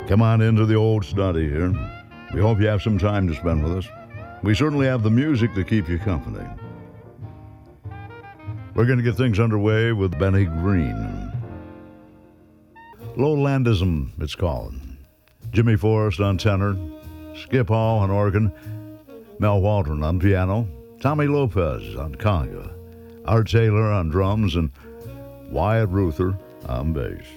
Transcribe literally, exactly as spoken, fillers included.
Come on into the old study here. We hope you have some time to spend with us. We certainly have the music to keep you company. We're going to get things underway with Benny Green. Lowlandism, it's called. Jimmy Forrest on tenor, Skip Hall on organ, Mel Waldron on piano, Tommy Lopez on conga, Art Taylor on drums, and Wyatt Ruther on bass.